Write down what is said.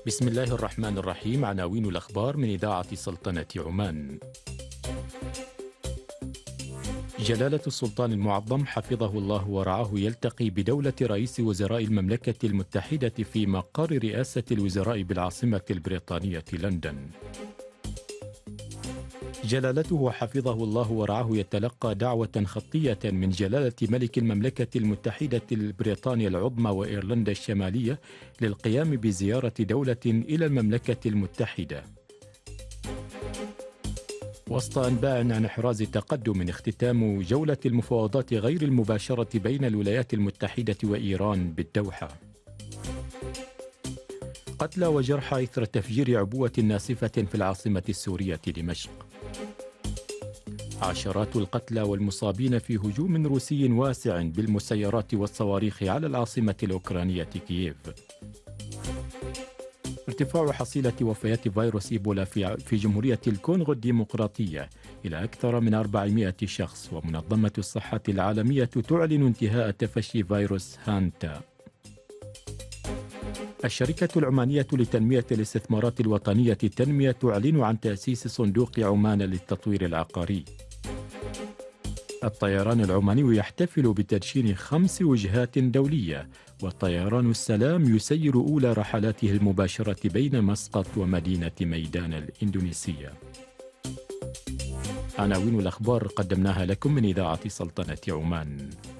بسم الله الرحمن الرحيم. عناوين الأخبار من إذاعة سلطنة عمان. جلالة السلطان المعظم حفظه الله ورعاه يلتقي بدولة رئيس وزراء المملكة المتحدة في مقر رئاسة الوزراء بالعاصمة البريطانية لندن. جلالته حفظه الله ورعاه يتلقى دعوة خطية من جلالة ملك المملكة المتحدة البريطانية العظمى وإيرلندا الشمالية للقيام بزيارة دولة إلى المملكة المتحدة. وسط أنباء عن إحراز تقدم اختتام جولة المفاوضات غير المباشرة بين الولايات المتحدة وإيران بالدوحة. قتلى وجرحى إثر تفجير عبوة ناسفة في العاصمة السورية دمشق. عشرات القتلى والمصابين في هجوم روسي واسع بالمسيرات والصواريخ على العاصمة الأوكرانية كييف. ارتفاع حصيلة وفيات فيروس إيبولا في جمهورية الكونغو الديمقراطية إلى أكثر من 400 شخص، ومنظمة الصحة العالمية تعلن انتهاء تفشي فيروس هانتا. الشركة العمانية لتنمية الاستثمارات الوطنية التنمية تعلن عن تأسيس صندوق عمان للتطوير العقاري. الطيران العماني يحتفل بتدشين 5 وجهات دولية، وطيران السلام يسير أولى رحلاته المباشرة بين مسقط ومدينة ميدان الإندونيسية. عناوين الأخبار قدمناها لكم من إذاعة سلطنة عمان.